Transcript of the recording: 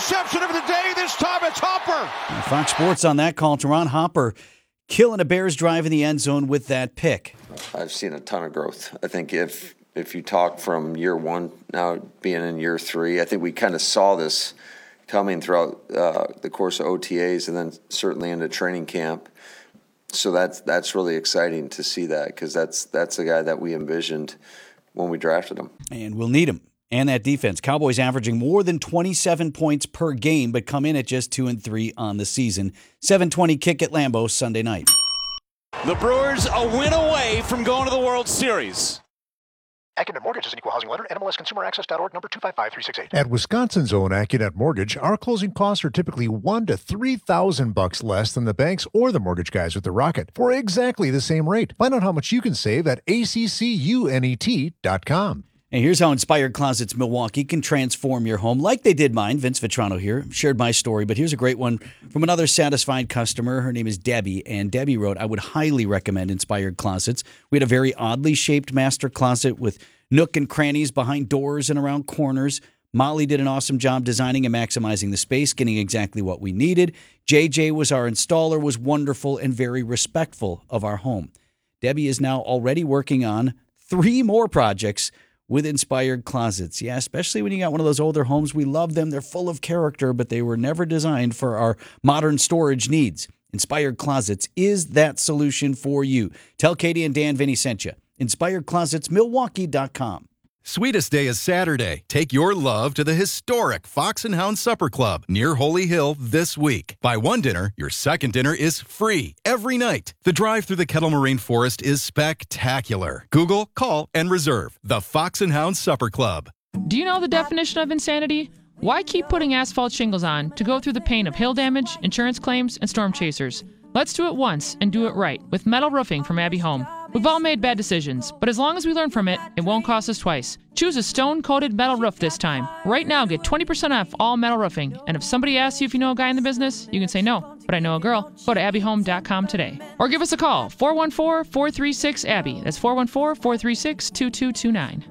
interception of the day. This time it's Hopper. Fox Sports on that call. Teron Hopper killing a Bears drive in the end zone with that pick. I've seen a ton of growth. I think if you talk from year one, now being in year three, I think we kind of saw this coming throughout the course of OTAs and then certainly into training camp. So that's really exciting to see that, because that's the guy that we envisioned when we drafted him. And we'll need him. And that defense. Cowboys averaging more than 27 points per game, but come in at just 2-3 on the season. 7:20 kick at Lambeau Sunday night. The Brewers a win away from going to the World Series. AccuNet Mortgage is an equal housing lender. NMLSConsumerAccess.org, number 255368. At Wisconsin's own AccuNet Mortgage, our closing costs are typically $1,000 to $3,000 less than the banks or the mortgage guys with the Rocket for exactly the same rate. Find out how much you can save at ACCUNET.com. And here's how Inspired Closets Milwaukee can transform your home, like they did mine. Vince Vitrano here shared my story, but here's a great one from another satisfied customer. Her name is Debbie, and Debbie wrote, I would highly recommend Inspired Closets. We had a very oddly shaped master closet with nook and crannies behind doors and around corners. Molly did an awesome job designing and maximizing the space, getting exactly what we needed. JJ was our installer, was wonderful and very respectful of our home. Debbie is now already working on 3 more projects with Inspired Closets. Yeah, especially when you got one of those older homes. We love them. They're full of character, but they were never designed for our modern storage needs. Inspired Closets is that solution for you. Tell Katie and Dan Vinny sent you. InspiredClosetsMilwaukee.com. Sweetest Day is Saturday. Take your love to the historic Fox and Hound Supper Club near Holy Hill this week. Buy one dinner, your second dinner is free every night. The drive through the Kettle Moraine Forest is spectacular. Google, call, and reserve the Fox and Hound Supper Club. Do you know the definition of insanity? Why keep putting asphalt shingles on to go through the pain of hail damage, insurance claims, and storm chasers? Let's do it once and do it right with metal roofing from Abbey Home. We've all made bad decisions, but as long as we learn from it, it won't cost us twice. Choose a stone-coated metal roof this time. Right now, get 20% off all metal roofing. And if somebody asks you if you know a guy in the business, you can say no, but I know a girl. Go to abbeyhome.com today. Or give us a call, 414-436-ABBY. That's 414-436-2229.